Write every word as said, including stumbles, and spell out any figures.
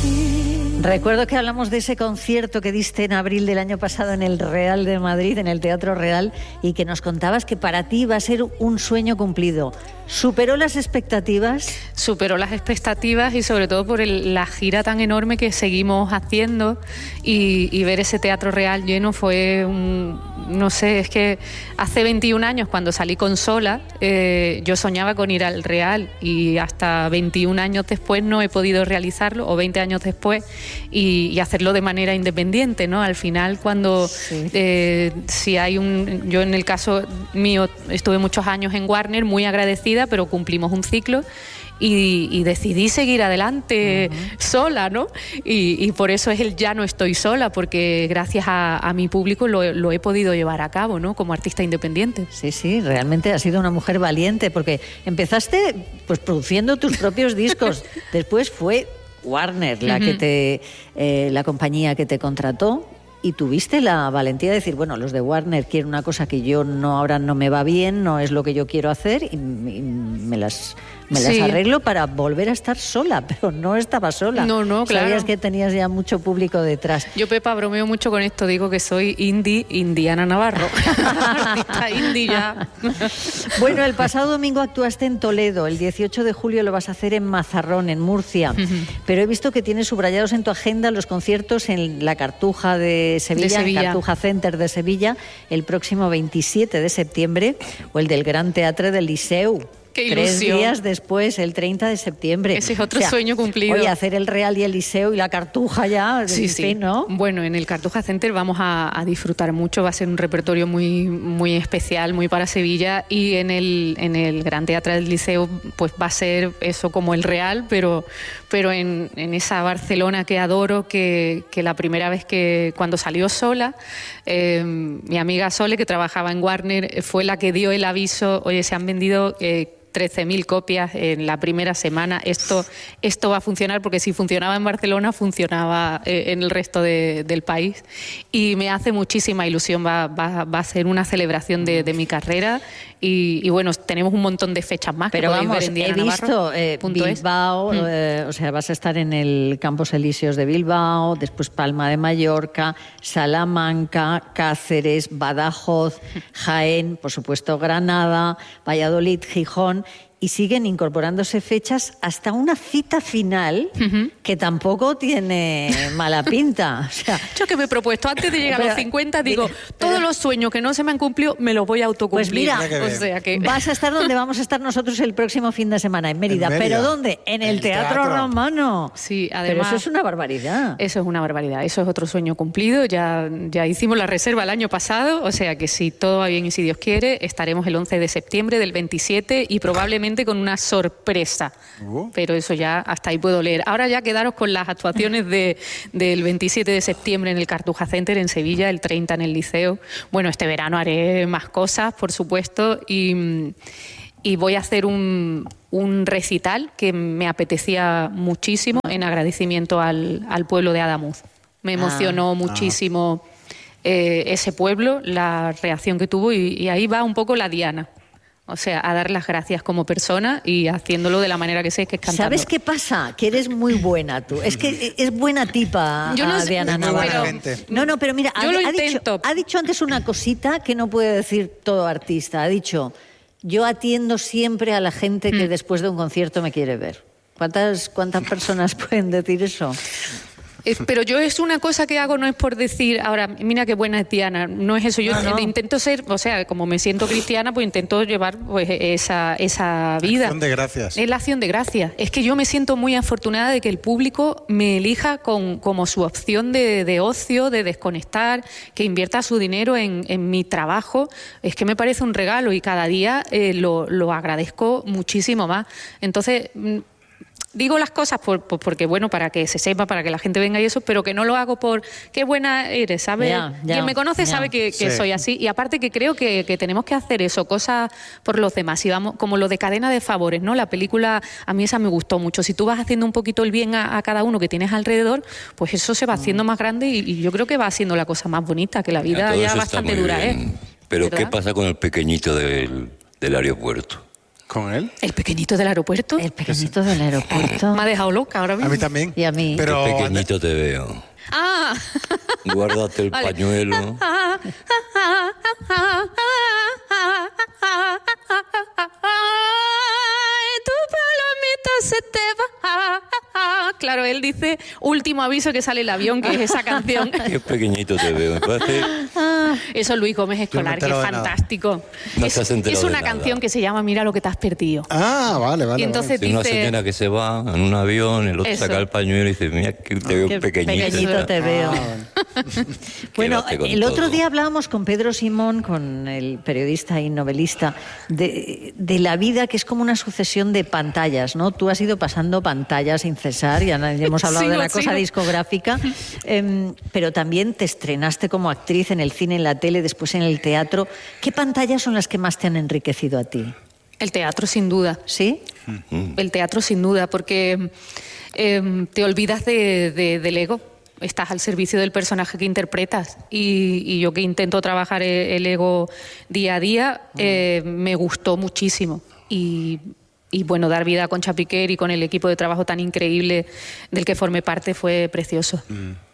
Recuerdo que hablamos de ese concierto que diste en abril del año pasado en el Real de Madrid, en el Teatro Real, y que nos contabas que para ti va a ser un sueño cumplido. ¿Superó las expectativas? Superó las expectativas y sobre todo por el, la gira tan enorme que seguimos haciendo y, y ver ese Teatro Real lleno fue un... No sé, es que hace veintiún años cuando salí con Sola, eh, yo soñaba con ir al Real y hasta veintiún años después no he podido realizarlo, o veinte años después, y, y hacerlo de manera independiente, ¿no? Al final cuando, sí. eh, si hay un... Yo en el caso mío estuve muchos años en Warner, muy agradecida, pero cumplimos un ciclo. Y, y decidí seguir adelante uh-huh. sola, ¿no? Y, y por eso es el ya no estoy sola, porque gracias a, a mi público lo, lo he podido llevar a cabo, ¿no? Como artista independiente. Sí, sí, realmente has sido una mujer valiente, porque empezaste pues produciendo tus propios discos, después fue Warner la uh-huh. que te, eh, la compañía que te contrató. Y tuviste la valentía de decir, bueno, los de Warner quieren una cosa que yo no ahora no me va bien, no es lo que yo quiero hacer, y, y me las me las sí. arreglo para volver a estar sola, pero no estaba sola. No, no, claro. Sabías que tenías ya mucho público detrás. Yo, Pepa, bromeo mucho con esto, digo que soy indie Indiana Navarro. Artista indie ya. Bueno, el pasado domingo actuaste en Toledo, el dieciocho de julio lo vas a hacer en Mazarrón, en Murcia, pero he visto que tienes subrayados en tu agenda los conciertos en la Cartuja de Sevilla, de Sevilla. En Cartuja Center de Sevilla, el próximo veintisiete de septiembre, o el del Gran Teatre del Liceu. ¡Qué ilusión! Tres días después, el treinta de septiembre. Ese es otro o sea, sueño cumplido. Oye, hacer el Real y el Liceo y la Cartuja ya, sí, en sí. fin, ¿no? Bueno, en el Cartuja Center vamos a, a disfrutar mucho, va a ser un repertorio muy, muy especial, muy para Sevilla, y en el, en el Gran Teatre del Liceo pues va a ser eso como el Real, pero, pero en, en esa Barcelona que adoro, que, que la primera vez que cuando salió Sola, eh, mi amiga Sole, que trabajaba en Warner, fue la que dio el aviso, oye, se han vendido... Eh, trece mil copias en la primera semana, esto, esto va a funcionar, porque si funcionaba en Barcelona, funcionaba eh, en el resto de, del país, y me hace muchísima ilusión, va, va, va a ser una celebración de, de mi carrera, y, y bueno, tenemos un montón de fechas más. Pero que vamos, ver en he visto eh, Bilbao, es. eh, o sea, vas a estar en el Campos Elíseos de Bilbao, después Palma de Mallorca, Salamanca, Cáceres, Badajoz, Jaén, por supuesto Granada, Valladolid, Gijón, y siguen incorporándose fechas hasta una cita final uh-huh. que tampoco tiene mala pinta. O sea, yo que me he propuesto antes de llegar pero, a los cincuenta, digo, pero, todos los sueños que no se me han cumplido me los voy a autocumplir. Pues mira, o sea que... vas a estar donde vamos a estar nosotros el próximo fin de semana, en Mérida. ¿En Mérida? ¿Pero dónde? En el, el teatro, teatro Romano. Sí, además... Pero eso es una barbaridad. Eso es una barbaridad, eso es otro sueño cumplido. Ya, ya hicimos la reserva el año pasado, o sea que si todo va bien y si Dios quiere, estaremos el once de septiembre del veintisiete y probablemente con una sorpresa, uh. pero eso ya hasta ahí puedo leer. Ahora ya quedaros con las actuaciones de, del veintisiete de septiembre en el Cartuja Center en Sevilla, el treinta en el Liceo. Bueno, este verano haré más cosas, por supuesto, y, y voy a hacer un, un recital que me apetecía muchísimo en agradecimiento al, al pueblo de Adamuz. Me emocionó ah, muchísimo ah. eh, ese pueblo, la reacción que tuvo, y, y ahí va un poco la diana. O sea, a dar las gracias como persona y haciéndolo de la manera que sé, que es cantando. ¿Sabes qué pasa? Que eres muy buena tú. Es que es buena tipa, yo no sé, Diana Navarro. No, no, pero mira, yo ha, lo ha, intento. Dicho, ha dicho antes una cosita que no puede decir todo artista. Ha dicho, yo atiendo siempre a la gente que mm. después de un concierto me quiere ver. ¿Cuántas, cuántas personas pueden decir eso? Pero yo es una cosa que hago, no es por decir, ahora, mira qué buena es Diana, no es eso, yo no, no. intento ser, o sea, como me siento cristiana, pues intento llevar pues esa, esa vida. Acción de gracias. Es la acción de gracias. Es que yo me siento muy afortunada de que el público me elija con, como su opción de, de ocio, de desconectar, que invierta su dinero en, en mi trabajo. Es que me parece un regalo y cada día eh, lo, lo agradezco muchísimo más. Entonces... Digo las cosas por, por, porque, bueno, para que se sepa, para que la gente venga y eso, pero que no lo hago por qué buena eres, ¿sabes? Ya, ya, Quien me conoce ya. sabe que, que sí. soy así. Y aparte que creo que, que tenemos que hacer eso, cosas por los demás. Y vamos, como lo de cadena de favores, ¿no? La película, a mí esa me gustó mucho. Si tú vas haciendo un poquito el bien a, a cada uno que tienes alrededor, pues eso se va haciendo más grande y, y yo creo que va siendo la cosa más bonita, que la vida ya, ya bastante dura, ¿eh? Pero ¿verdad? ¿Qué pasa con el pequeñito del, del aeropuerto? ¿Con él? El pequeñito del aeropuerto. El pequeñito del aeropuerto. Me ha dejado loca ahora mismo. A mí también. Y a mí. Pero Qué pequeñito te veo. Ah. Guárdate el Vale. pañuelo. Tu palomita se te va. Claro, él dice último aviso que sale el avión, que es esa canción. Qué pequeñito te veo. Me parece... Eso es Luis Gómez Yo no me Escolar, que es entero de nada. fantástico. No es, te has enterado es una de nada. canción que se llama Mira lo que te has perdido. Ah, vale, vale. Y entonces Tiene una dice- señora que se va en un avión, el otro Eso. saca el pañuelo y dice, mira que te veo Qué pequeñito. pequeñito te veo. Bueno, Quédate con el otro todo. día hablábamos con Pedro Simón, con el periodista y novelista, de, de la vida que es como una sucesión de pantallas, ¿no? Tú has ido pasando pantallas sin cesar, ya no- ya hemos hablado de Sigo, la cosa sigo. discográfica, em, pero también te estrenaste como actriz en el cine, en la tele, después en el teatro. ¿Qué pantallas son las que más te han enriquecido a ti? El teatro, sin duda. ¿Sí? El teatro, sin duda, porque eh, te olvidas de, de- del ego. Estás al servicio del personaje que interpretas. Y, y yo que intento trabajar el, el ego día a día, eh, me gustó muchísimo. Y, y bueno, dar vida a Concha Piquer y con el equipo de trabajo tan increíble del que formé parte fue precioso. Mm.